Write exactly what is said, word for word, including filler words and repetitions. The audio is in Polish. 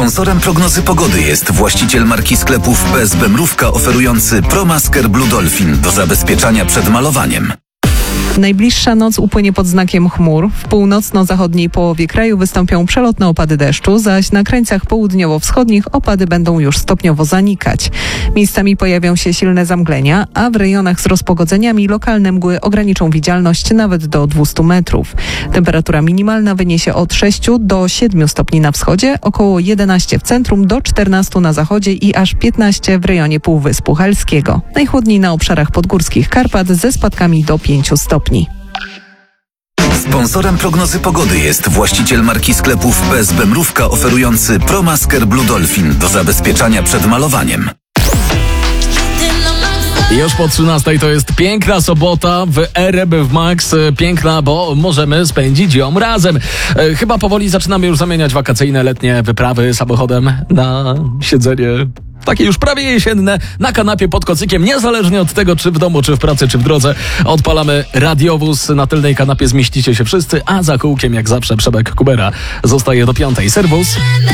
Sponsorem prognozy pogody jest właściciel marki sklepów P S B Mrówka oferujący ProMasker Blue Dolphin do zabezpieczania przed malowaniem. Najbliższa noc upłynie pod znakiem chmur. W północno-zachodniej połowie kraju wystąpią przelotne opady deszczu, zaś na krańcach południowo-wschodnich opady będą już stopniowo zanikać. Miejscami pojawią się silne zamglenia, a w rejonach z rozpogodzeniami lokalne mgły ograniczą widzialność nawet do dwieście metrów. Temperatura minimalna wyniesie od sześciu do siedmiu stopni na wschodzie, około jedenaście w centrum, do czternastu na zachodzie i aż piętnaście w rejonie Półwyspu Helskiego. Najchłodniej na obszarach podgórskich Karpat ze spadkami do pięciu stopni. Sponsorem prognozy pogody jest właściciel marki sklepów P S B Mrówka oferujący ProMasker Blue Dolphin do zabezpieczania przed malowaniem. Już po trzynastej to jest piękna sobota w R M F Max. Piękna, bo możemy spędzić ją razem. Chyba powoli zaczynamy już zamieniać wakacyjne, letnie wyprawy samochodem na siedzenie takie już prawie jesienne, na kanapie pod kocykiem, niezależnie od tego, czy w domu, czy w pracy, czy w drodze. Odpalamy radiowóz, na tylnej kanapie zmieścicie się wszyscy, a za kółkiem jak zawsze Przemek Kubera zostaje do piątej. Serwus.